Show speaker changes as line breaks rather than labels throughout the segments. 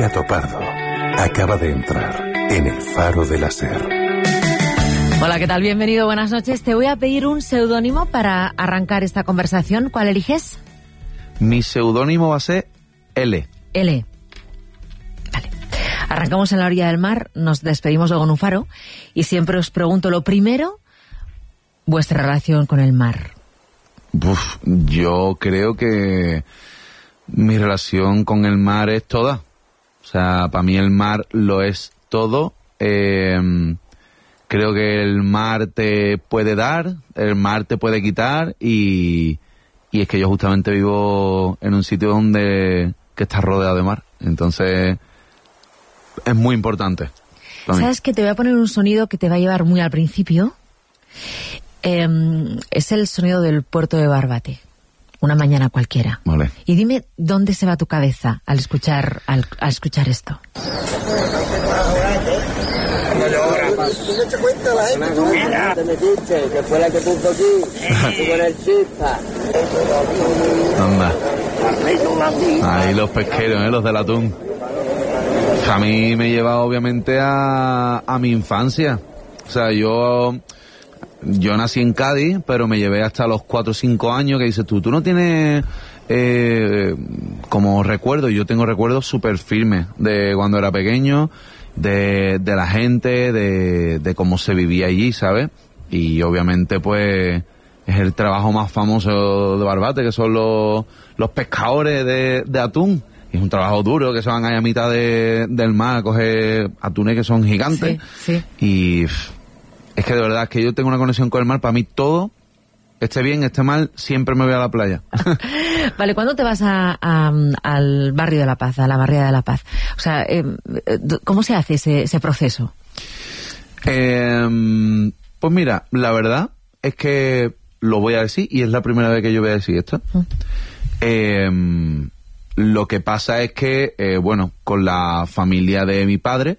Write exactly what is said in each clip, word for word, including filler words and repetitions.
Gato Pardo acaba de entrar en el Faro de la Ser.
Hola, ¿qué tal? Bienvenido, buenas noches. Te voy a pedir un seudónimo para arrancar esta conversación. ¿Cuál eliges?
Mi seudónimo va a ser L.
L. Vale. Arrancamos en la orilla del mar, nos despedimos luego en un faro y siempre os pregunto lo primero, vuestra relación con el mar.
Uf, yo creo que mi relación con el mar es toda. O sea, para mí el mar lo es todo. Eh, creo que el mar te puede dar, el mar te puede quitar y, y es que yo justamente vivo en un sitio donde que está rodeado de mar. Entonces, es muy importante.
¿Sabes qué? Te voy a poner un sonido que te va a llevar muy al principio. Eh, es el sonido del puerto de Barbate. Una mañana cualquiera.
Vale.
Y dime dónde se va tu cabeza al escuchar al, al escuchar esto.
Anda. Ahí los pesqueros, ¿eh? Los del atún. A mí me lleva obviamente a, a mi infancia. O sea, yo... Yo nací en Cádiz, pero me llevé hasta los cuatro o cinco años, que dices tú, tú no tienes eh, como recuerdos, yo tengo recuerdos súper firmes de cuando era pequeño, de, de la gente, de, de cómo se vivía allí, ¿sabes? Y obviamente pues es el trabajo más famoso de Barbate, que son los, los pescadores de, de atún. Es un trabajo duro, que se van ahí a mitad de, del mar a coger atunes que son gigantes.
Sí, sí.
Y... Es que de verdad, es que yo tengo una conexión con el mar. Para mí todo, esté bien, esté mal, siempre me voy a la playa.
Vale, ¿cuándo te vas a, a, al barrio de La Paz, a la barriada de La Paz? O sea, eh, ¿cómo se hace ese, ese proceso?
Eh, pues mira, la verdad es que lo voy a decir, y es la primera vez que yo voy a decir esto. Mm. Eh, lo que pasa es que, eh, bueno, con la familia de mi padre,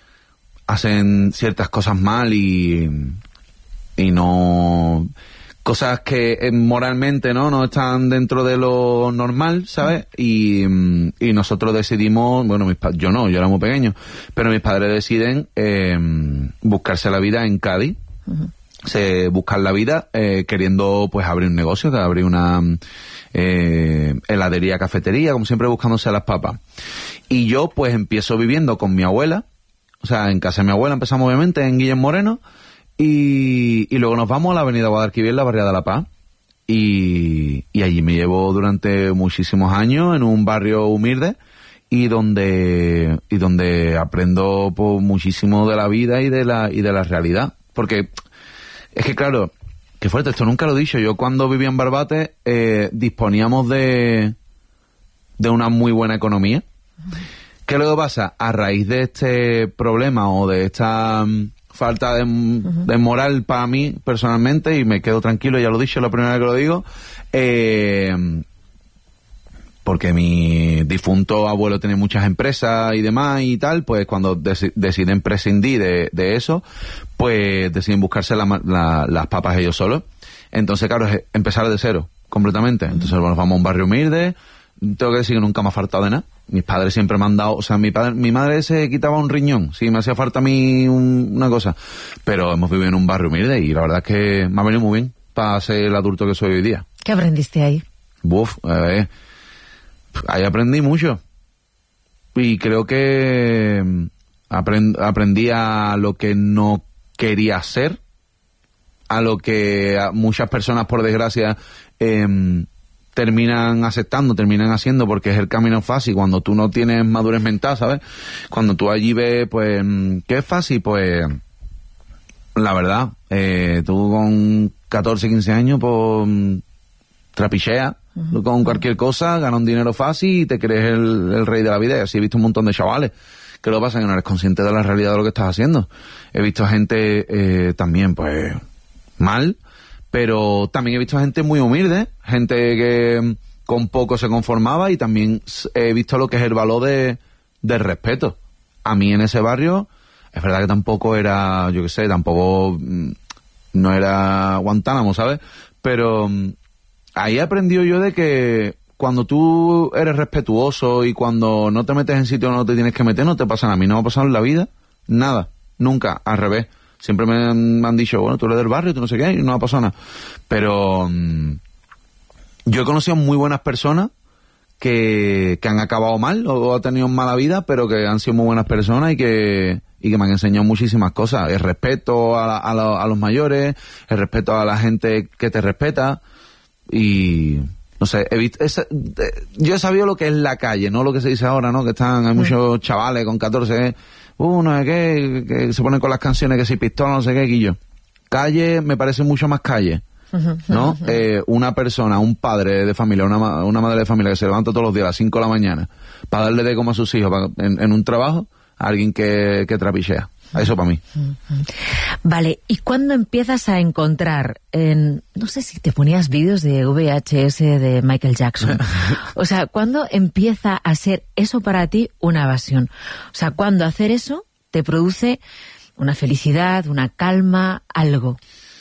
hacen ciertas cosas mal y y no cosas que moralmente no no están dentro de lo normal, ¿sabes? Y, y nosotros decidimos, bueno, mis pa- yo no, yo era muy pequeño, pero mis padres deciden eh, buscarse la vida en Cádiz. Uh-huh. Se buscan la vida eh, queriendo pues abrir un negocio, abrir una eh, heladería, cafetería, como siempre buscándose las papas. Y yo pues empiezo viviendo con mi abuela. O sea, en casa de mi abuela empezamos obviamente en Guillem Moreno y, y luego nos vamos a la avenida Guadalquivir, la barriada de La Paz, y, y allí me llevo durante muchísimos años en un barrio humilde y donde y donde aprendo pues, muchísimo de la vida y de la y de la realidad. Porque es que claro, qué fuerte, esto nunca lo he dicho, yo cuando vivía en Barbate eh, disponíamos de, de una muy buena economía. ¿Qué luego pasa? A raíz de este problema o de esta um, falta de, uh-huh. de moral para mí personalmente, y me quedo tranquilo, ya lo he dicho, es la primera vez que lo digo, eh, porque mi difunto abuelo tiene muchas empresas y demás y tal, pues cuando dec- deciden prescindir de, de eso, pues deciden buscarse la, la, las papas ellos solos. Entonces, claro, es empezar de cero, completamente. Entonces, bueno, vamos a un barrio humilde. Tengo que decir que nunca me ha faltado de nada. Mis padres siempre me han dado, o sea, mi padre, mi madre se quitaba un riñón, si me hacía falta a mí un, una cosa. Pero hemos vivido en un barrio humilde y la verdad es que me ha venido muy bien para ser el adulto que soy hoy día.
¿Qué aprendiste ahí?
Buf, eh, ahí aprendí mucho. Y creo que aprend, aprendí a lo que no quería hacer, a lo que a muchas personas, por desgracia, eh, terminan aceptando, terminan haciendo porque es el camino fácil cuando tú no tienes madurez mental, ¿sabes? Cuando tú allí ves, pues, ¿qué es fácil? Pues, la verdad, eh, tú con catorce, quince años, pues, trapicheas uh-huh. con cualquier cosa, ganas un dinero fácil y te crees el, el rey de la vida. Y así he visto un montón de chavales. ¿Qué lo pasa? Que no eres consciente de la realidad de lo que estás haciendo. He visto gente eh, también, pues, mal, pero también he visto gente muy humilde, gente que con poco se conformaba, y también he visto lo que es el valor de, del respeto. A mí en ese barrio, es verdad que tampoco era, yo qué sé, tampoco no era Guantánamo, ¿sabes? Pero ahí he aprendido yo de que cuando tú eres respetuoso y cuando no te metes en sitios donde no te tienes que meter, no te pasa nada. A mí no me ha pasado en la vida nada, nunca, al revés. Siempre me han, me han dicho, bueno, tú eres del barrio, tú no sé qué, y no me ha pasado nada. Pero mmm, yo he conocido muy buenas personas que, que han acabado mal o, o han tenido mala vida, pero que han sido muy buenas personas y que, y que me han enseñado muchísimas cosas. El respeto a, la, a, la, a los mayores, el respeto a la gente que te respeta y... No sé, he visto, es, yo he sabido lo que es la calle, no lo que se dice ahora, ¿no? Que están, hay muchos chavales con catorce, uh, no sé qué, que se ponen con las canciones que si pistola, no sé qué, Guillo. Calle me parece mucho más calle, ¿no? eh, una persona, un padre de familia, una, una madre de familia que se levanta todos los días a las cinco de la mañana para darle de comer a sus hijos para, en, en un trabajo, a alguien que, que trapichea. Eso para mí.
Vale, ¿y cuándo empiezas a encontrar en, no sé si te ponías vídeos de V H S de Michael Jackson? O sea, ¿cuándo empieza a ser eso para ti una evasión? O sea, ¿cuándo hacer eso te produce una felicidad, una calma, algo?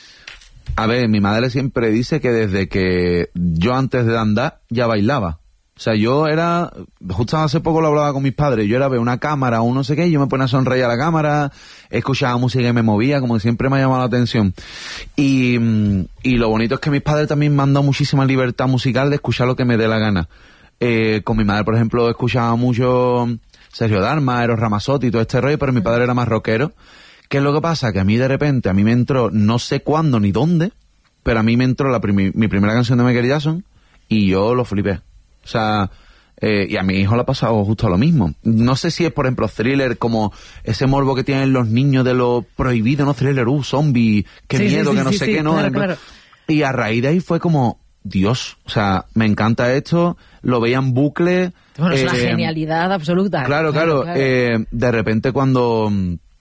A ver, mi madre siempre dice que desde que yo antes de andar ya bailaba. O sea, yo era, justo hace poco lo hablaba con mis padres, yo era ver una cámara o no sé qué, y yo me ponía a sonreír a la cámara, escuchaba música y me movía, como que siempre me ha llamado la atención. Y, y lo bonito es que mis padres también me han dado muchísima libertad musical de escuchar lo que me dé la gana. Eh, con mi madre, por ejemplo, escuchaba mucho Sergio Dalma, Eros Ramazzotti y todo este rollo, pero mi padre era más rockero. ¿Qué es lo que pasa? Que a mí de repente, a mí me entró, no sé cuándo ni dónde, pero a mí me entró la primi- mi primera canción de Michael Jackson y yo lo flipé. O sea, eh, y a mi hijo le ha pasado justo lo mismo. No sé si es, por ejemplo, Thriller, como ese morbo que tienen los niños de lo prohibido, ¿no? Thriller, uh, zombie, qué
sí,
miedo,
sí,
que no
sí,
sé
sí,
qué, ¿no?
Claro, claro.
Y a raíz de ahí fue como, Dios, o sea, me encanta esto, lo veía en bucle.
Bueno, es
eh,
una genialidad absoluta.
Claro, claro. claro. Eh, de repente cuando...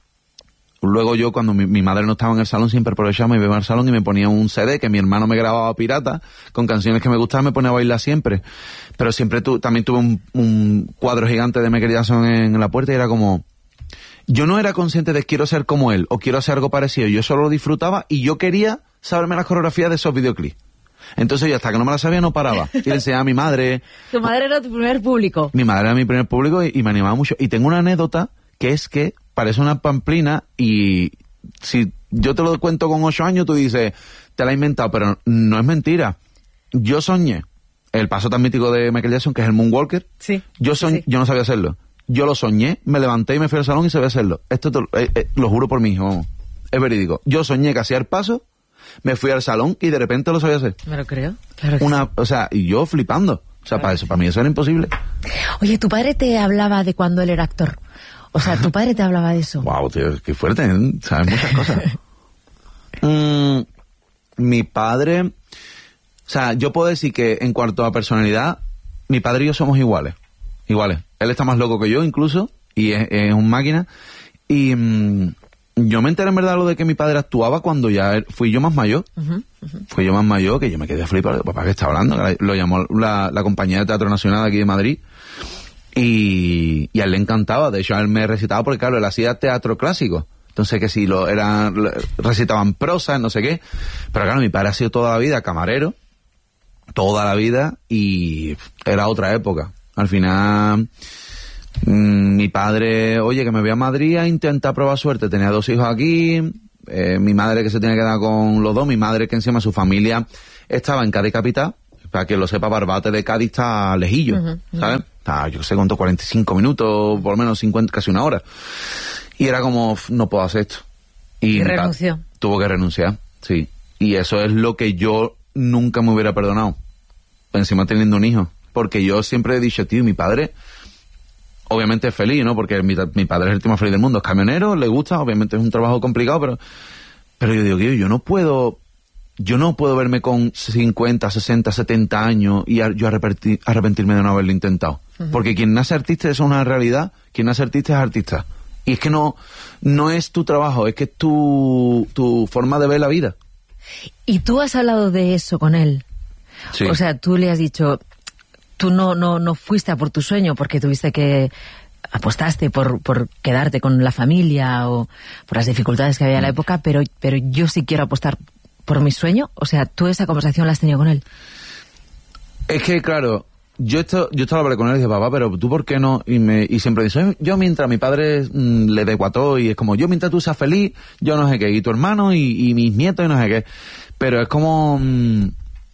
Luego yo, cuando mi, mi madre no estaba en el salón, siempre aprovechaba, me iba al salón y me ponía un C D que mi hermano me grababa pirata, con canciones que me gustaban, me ponía a bailar siempre. Pero siempre tu, también tuve un, un cuadro gigante de Michael Jackson en, en la puerta y era como... Yo no era consciente de quiero ser como él o quiero hacer algo parecido, yo solo lo disfrutaba y yo quería saberme las coreografías de esos videoclips. Entonces yo hasta que no me las sabía no paraba. Y le enseñaba a mi madre...
Tu madre era tu primer público.
Mi madre era mi primer público y, y me animaba mucho. Y tengo una anécdota que es que parece una pamplina y si yo te lo cuento con ocho años tú dices, te la he inventado, pero no es mentira. Yo soñé el paso tan mítico de Michael Jackson, que es el Moonwalker.
Sí.
Yo soñé,
sí.
yo no sabía hacerlo. Yo lo soñé, me levanté y me fui al salón y sabía hacerlo. Esto te, eh, eh, lo juro por mí, vamos. Es verídico. Yo soñé que hacía el paso, me fui al salón y de repente lo sabía hacer.
Me lo creo. Claro que
Una,
sí.
O sea, y yo flipando. O sea, claro. para eso, para mí eso era imposible.
Oye, ¿tu padre te hablaba de cuando él era actor? O sea, ¿tu padre te hablaba de eso?
Wow, tío, qué fuerte, ¿eh? Sabes muchas cosas. mm, mi padre... O sea, yo puedo decir que en cuanto a personalidad, mi padre y yo somos iguales. Iguales. Él está más loco que yo, incluso, y es, es un máquina. Y mmm, yo me enteré en verdad lo de que mi padre actuaba cuando ya fui yo más mayor. Uh-huh, uh-huh. Fui yo más mayor, que yo me quedé flipado. Papá, ¿qué está hablando? Lo llamó la, la compañía de Teatro Nacional de aquí de Madrid. Y, y a él le encantaba. De hecho, a él me recitaba porque, claro, él hacía teatro clásico. Entonces, que si lo eran, recitaban prosa, no sé qué. Pero claro, mi padre ha sido toda la vida camarero. Toda la vida. Y era otra época. Al final, mmm, mi padre, oye, que me voy a Madrid a intentar probar suerte. Tenía dos hijos aquí. Eh, mi madre que se tiene que dar con los dos. Mi madre que encima su familia estaba en Cádiz capital. Para que lo sepa, Barbate de Cádiz está lejillo, uh-huh, uh-huh. ¿sabes? Está, yo sé cuánto, cuarenta y cinco minutos, por lo menos cincuenta, casi una hora. Y era como, no puedo hacer esto. Y,
y renunció.
Tuvo que renunciar, sí. Y eso es lo que yo nunca me hubiera perdonado. Encima teniendo un hijo. Porque yo siempre he dicho, tío, mi padre, obviamente es feliz, ¿no? Porque mi, mi padre es el tío más feliz del mundo. Es camionero, le gusta, obviamente es un trabajo complicado, pero, pero yo digo, tío, yo no puedo... Yo no puedo verme con cincuenta, sesenta, setenta años y a, yo arrepentir, arrepentirme de no haberlo intentado. Uh-huh. Porque quien nace artista es una realidad, quien nace artista es artista. Y es que no, no es tu trabajo, es que es tu, tu forma de ver la vida.
¿Y tú has hablado de eso con él? Sí. O sea, tú le has dicho, tú no, no, no fuiste a por tu sueño porque tuviste que... apostaste por, por quedarte con la familia o por las dificultades que había en la época, pero, pero yo sí quiero apostar por mi sueño. O sea, ¿tú esa conversación la has tenido con él?
Es que, claro, yo esto, yo esto lo hablé con él y dije, papá, pero tú por qué no, y me, y siempre dice, yo mientras mi padre mmm, le dé guató, y es como, yo mientras tú seas feliz, yo no sé qué, y tu hermano, y, y mis nietos, y no sé qué, pero es como, mmm,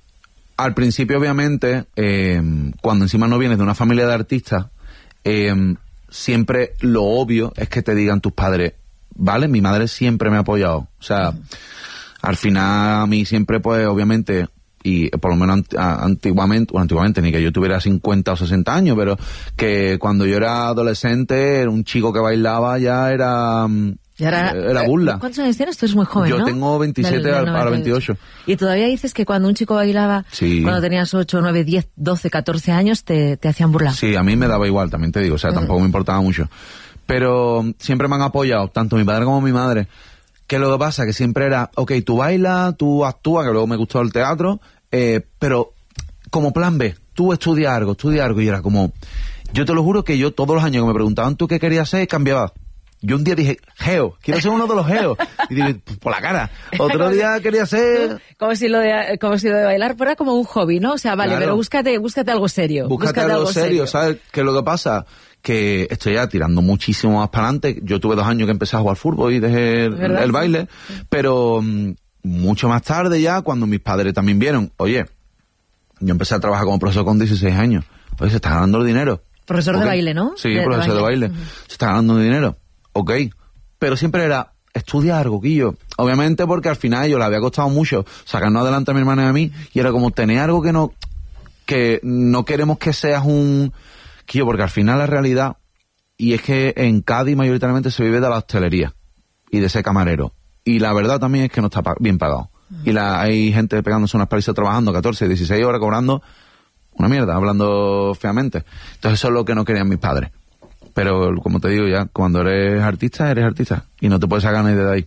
al principio obviamente, eh, cuando encima no vienes de una familia de artistas, eh, siempre lo obvio es que te digan tus padres, vale, mi madre siempre me ha apoyado, o sea, uh-huh. Al final a mí siempre pues obviamente, y por lo menos antiguamente, bueno, antiguamente ni que yo tuviera cincuenta o sesenta años, pero que cuando yo era adolescente, era un chico que bailaba ya era,
ya era,
era burla.
¿Cuántos años tienes? Tú eres muy joven,
yo
¿no?
Yo tengo veintisiete del, del a, a veintiocho.
Y todavía dices que cuando un chico bailaba, sí. Cuando tenías ocho, nueve, diez, doce, catorce años, te, te hacían burla.
Sí, a mí me daba igual, también te digo, o sea, uh-huh. Tampoco me importaba mucho. Pero siempre me han apoyado, tanto mi padre como mi madre. Que lo que pasa que siempre era, ok, tú bailas, tú actúas, que luego me gustó el teatro, eh, pero como plan B, tú estudia algo, estudia algo, y era como, yo te lo juro que yo todos los años que me preguntaban tú qué querías ser, cambiaba. Yo un día dije, geo, quiero ser uno de los geos. Y dije, por la cara. Otro día quería ser...
Como si lo de, como si lo de bailar fuera como un hobby, ¿no? O sea, vale, claro. Pero búscate, búscate algo serio.
Búscate, búscate algo, algo serio, serio, ¿sabes? ¿Qué es lo que pasa? Que estoy ya tirando muchísimo más para adelante. Yo tuve dos años que empecé a jugar fútbol y dejé el, el baile, pero um, mucho más tarde ya, cuando mis padres también vieron, oye, yo empecé a trabajar como profesor con dieciséis años, oye, se está ganando el dinero.
Profesor
okay.
de baile, ¿no?
Sí,
de,
profesor de baile. De baile. Uh-huh. Se está ganando dinero, ok, pero siempre era, estudia algo, Quillo. Obviamente porque al final a ellos les había costado mucho sacarnos adelante a mi hermana y a mí, y era como tener algo que no, que no queremos que seas un... Quillo, porque al final la realidad, y es que en Cádiz mayoritariamente se vive de la hostelería y de ese camarero, y la verdad también es que no está pa- bien pagado, uh-huh. Y la, hay gente pegándose unas palizas trabajando catorce, dieciséis horas cobrando una mierda, hablando feamente. Entonces eso es lo que no querían mis padres, pero como te digo ya, cuando eres artista, eres artista y no te puedes sacar ni de ahí.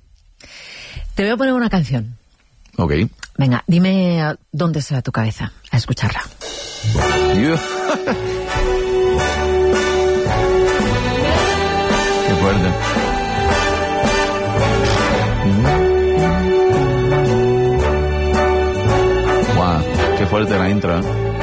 Te voy a poner una canción.
Ok.
Venga, dime dónde está tu cabeza a escucharla.
Qué fuerte. Wow, qué fuerte la intro, ¿eh?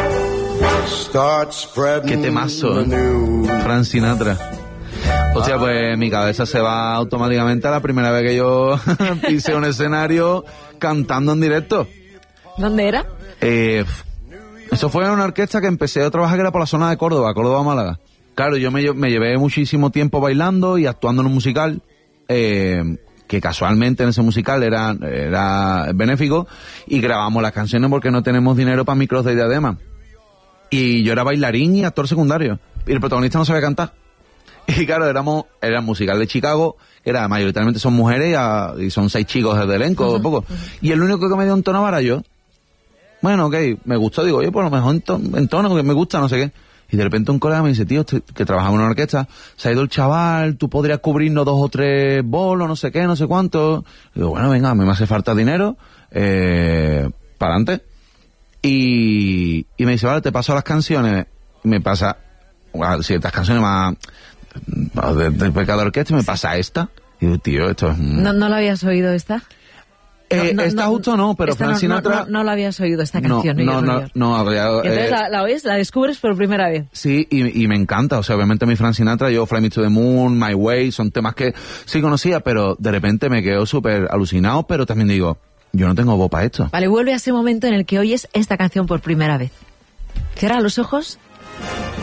Qué temazo, ¿eh? Frank Sinatra. O sea, pues mi cabeza se va automáticamente a la primera vez que yo pise un escenario cantando en directo.
¿Dónde era?
Eh, eso fue en una orquesta que empecé a trabajar, que era por la zona de Córdoba, Córdoba-Málaga. Claro, yo me, me llevé muchísimo tiempo bailando y actuando en un musical, eh, que casualmente en ese musical era, era benéfico, y grabamos las canciones porque no tenemos dinero para micros de diadema. Y yo era bailarín y actor secundario, y el protagonista no sabía cantar. Y claro, éramos, era el musical de Chicago, que era mayoritariamente son mujeres y, a, y son seis chicos desde el elenco, uh-huh, poco. Uh-huh. Y el único que me dio un tono era yo. Bueno, ok, me gustó, digo, oye, por lo mejor en tono, en tono, que me gusta, no sé qué. Y de repente un colega me dice, tío, que trabajaba en una orquesta, se ha ido el chaval, tú podrías cubrirnos dos o tres bolos, no sé qué, no sé cuánto. Y digo, bueno, venga, a mí me hace falta dinero, eh, para adelante. Y, y me dice, vale, te paso las canciones. Y me pasa, bueno, ciertas canciones más del de pecado de orquesta, y me pasa esta. Y digo, tío, esto es...
¿No, ¿No lo habías oído esta?
Eh,
no, no,
esta
no,
justo no, pero Frank
no,
Sinatra...
No, no, no la habías oído esta canción.
No, no, no, no, no habría...
Entonces
eh,
la, la oyes, la descubres por primera vez.
Sí, y, y me encanta, o sea, obviamente mi Frank Sinatra, yo Fly Me to the Moon, My Way, son temas que sí conocía, pero de repente me quedo súper alucinado, pero también digo, yo no tengo voz para esto.
Vale, vuelve a ese momento en el que oyes esta canción por primera vez. Cierra los ojos